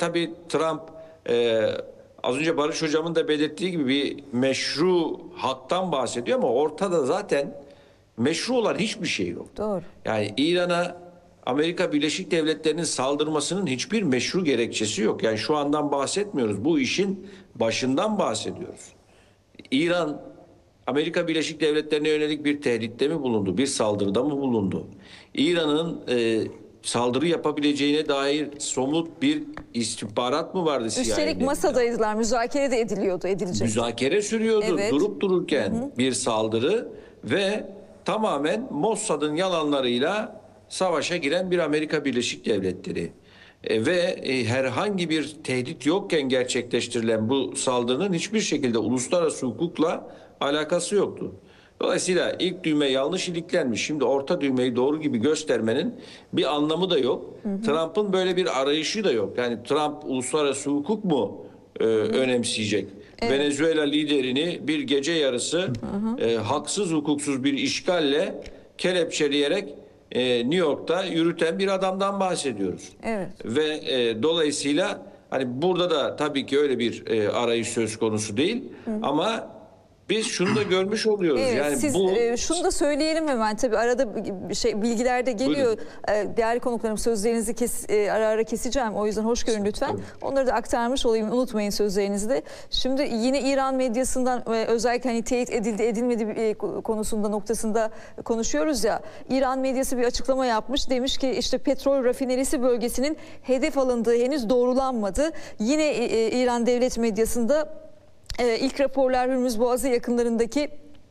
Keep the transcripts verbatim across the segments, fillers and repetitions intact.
tabii Trump e, az önce Barış Hocam'ın da belirttiği gibi bir meşru haktan bahsediyor ama ortada zaten meşru olan hiçbir şey yok. Doğru. Yani İran'a Amerika Birleşik Devletleri'nin saldırmasının hiçbir meşru gerekçesi yok. Yani şu andan bahsetmiyoruz. Bu işin başından bahsediyoruz. İran Amerika Birleşik Devletleri'ne yönelik bir tehditte mi bulundu? Bir saldırıda mı bulundu? İran'ın e, saldırı yapabileceğine dair somut bir istihbarat mı vardı C I A'nin? Üstelik masadaydılar, müzakere de ediliyordu, edilecek. Müzakere sürüyordu Evet. durup dururken Hı hı. bir saldırı ve tamamen Mossad'ın yalanlarıyla savaşa giren bir Amerika Birleşik Devletleri. E, ve e, herhangi bir tehdit yokken gerçekleştirilen bu saldırının hiçbir şekilde uluslararası hukukla alakası yoktu. Dolayısıyla ilk düğme yanlış iliklenmiş. Şimdi orta düğmeyi doğru gibi göstermenin bir anlamı da yok. Trump'ın böyle bir arayışı da yok. Yani Trump uluslararası hukuk mu e, önemseyecek? Evet. Venezuela liderini bir gece yarısı hı hı. E, haksız hukuksuz bir işgalle kelepçeleyerek e, New York'ta yürüten bir adamdan bahsediyoruz. Evet. Ve e, dolayısıyla hani burada da tabii ki öyle bir e, arayış söz konusu değil. Hı. Ama biz şunu da görmüş oluyoruz. Evet, yani siz bu e, şunu da söyleyelim hemen, tabii arada bir şey bilgiler de geliyor. E, değerli konuklarım, sözlerinizi kes, e, ara ara keseceğim. O yüzden hoş görün lütfen. Tabii. Onları da aktarmış olayım. Unutmayın sözlerinizi de. Şimdi yine İran medyasından e, özellikle hani teyit edildi edilmedi e, konusunda noktasında konuşuyoruz ya. İran medyası bir açıklama yapmış. Demiş ki işte petrol rafinerisi bölgesinin hedef alındığı henüz doğrulanmadı. Yine e, İran devlet medyasında Ee, ilk raporlar Hürmüz Boğazı yakınlarındaki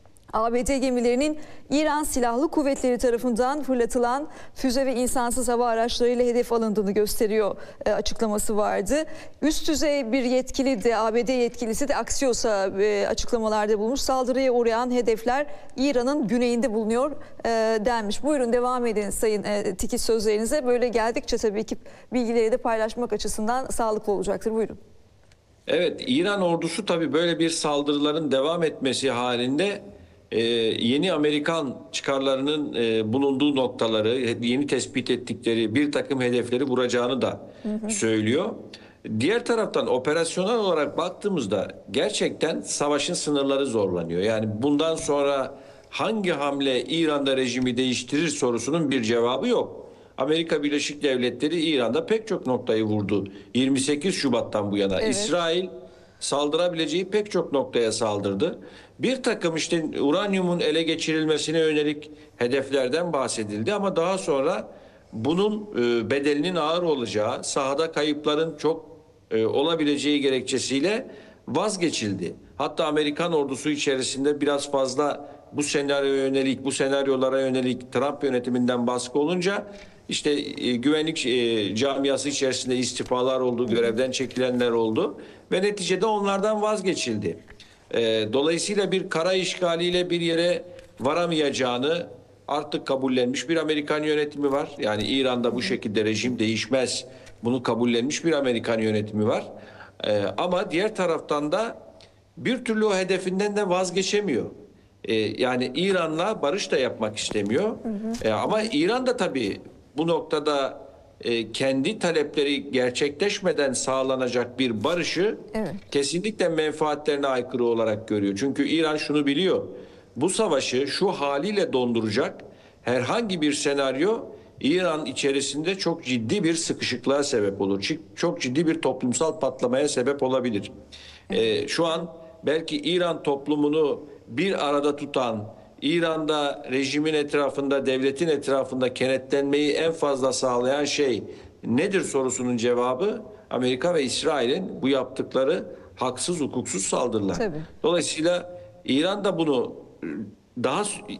A B D gemilerinin İran Silahlı Kuvvetleri tarafından fırlatılan füze ve insansız hava araçlarıyla hedef alındığını gösteriyor e, açıklaması vardı. Üst düzey bir yetkili de, A B D yetkilisi de Axios'a e, açıklamalarda bulmuş. Saldırıya uğrayan hedefler İran'ın güneyinde bulunuyor e, denmiş. Buyurun devam edin Sayın e, Tikiç sözlerinize. Böyle geldikçe tabii ki bilgileri de paylaşmak açısından sağlıklı olacaktır. Buyurun. Evet, İran ordusu tabii böyle bir saldırıların devam etmesi halinde e, yeni Amerikan çıkarlarının e, bulunduğu noktaları, yeni tespit ettikleri bir takım hedefleri vuracağını da hı hı. söylüyor. Diğer taraftan operasyonel olarak baktığımızda gerçekten savaşın sınırları zorlanıyor. Yani bundan sonra hangi hamle İran'da rejimi değiştirir sorusunun bir cevabı yok. Amerika Birleşik Devletleri İran'da pek çok noktayı vurdu. yirmi sekiz Şubat'tan bu yana. Evet. İsrail saldırabileceği pek çok noktaya saldırdı. Bir takım işte uranyumun ele geçirilmesine yönelik hedeflerden bahsedildi ama daha sonra bunun bedelinin ağır olacağı, sahada kayıpların çok olabileceği gerekçesiyle vazgeçildi. Hatta Amerikan ordusu içerisinde biraz fazla bu senaryoya yönelik, bu senaryolara yönelik Trump yönetiminden baskı olunca işte e, güvenlik e, camiası içerisinde istifalar oldu, görevden çekilenler oldu ve neticede onlardan vazgeçildi. E, dolayısıyla bir kara işgaliyle bir yere varamayacağını artık kabullenmiş bir Amerikan yönetimi var. Yani İran'da bu şekilde rejim değişmez. Bunu kabullenmiş bir Amerikan yönetimi var. E, ama diğer taraftan da bir türlü o hedefinden de vazgeçemiyor. E, yani İran'la barış da yapmak istemiyor. Hı hı. E, ama İran da tabii bu noktada e, kendi talepleri gerçekleşmeden sağlanacak bir barışı evet. kesinlikle menfaatlerine aykırı olarak görüyor. Çünkü İran şunu biliyor. Bu savaşı şu haliyle donduracak herhangi bir senaryo İran içerisinde çok ciddi bir sıkışıklığa sebep olur. Çok ciddi bir toplumsal patlamaya sebep olabilir. Evet. E, şu an belki İran toplumunu bir arada tutan, İran'da rejimin etrafında, devletin etrafında kenetlenmeyi en fazla sağlayan şey nedir sorusunun cevabı Amerika ve İsrail'in bu yaptıkları haksız, hukuksuz saldırılar. Tabii. Dolayısıyla İran da bunu daha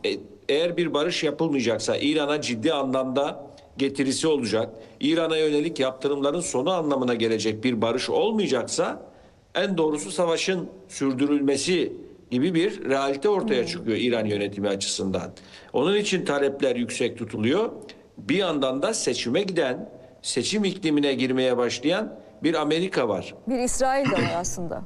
eğer bir barış yapılmayacaksa İran'a ciddi anlamda getirisi olacak. İran'a yönelik yaptırımların sonu anlamına gelecek bir barış olmayacaksa en doğrusu savaşın sürdürülmesi gibi bir realite ortaya hmm. çıkıyor İran yönetimi açısından. Onun için talepler yüksek tutuluyor. Bir yandan da seçime giden, seçim iklimine girmeye başlayan bir Amerika var. Bir İsrail de var aslında.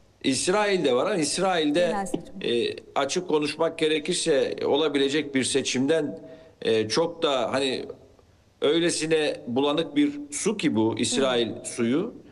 İsrail de var ama İsrail'de e, açık konuşmak gerekirse olabilecek bir seçimden e, çok da hani öylesine bulanık bir su ki bu İsrail hmm. suyu.